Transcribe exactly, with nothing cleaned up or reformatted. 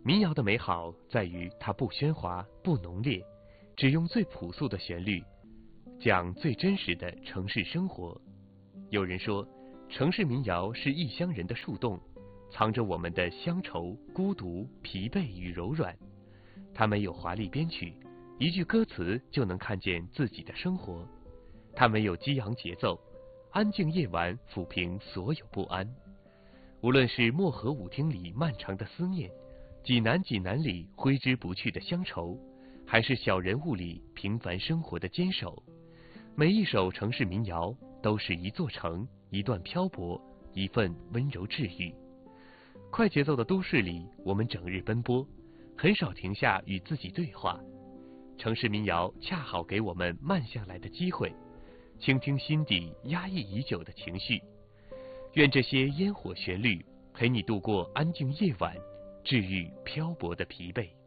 民谣的美好在于它不喧哗、不浓烈，只用最朴素的旋律，讲最真实的城市生活。有人说，城市民谣是异乡人的树洞，藏着我们的乡愁、孤独、疲惫与柔软。它没有华丽编曲，一句歌词就能看见自己的生活。它没有激昂节奏，安静夜晚抚平所有不安。无论是漠河舞厅里漫长的思念，济南济南里挥之不去的乡愁，还是小人物里平凡生活的坚守，每一首城市民谣都是一座城，一段漂泊，一份温柔治愈。快节奏的都市里，我们整日奔波，很少停下与自己对话。城市民谣恰好给我们慢下来的机会，倾听心底压抑已久的情绪。愿这些烟火旋律陪你度过安静夜晚，治愈漂泊的疲惫。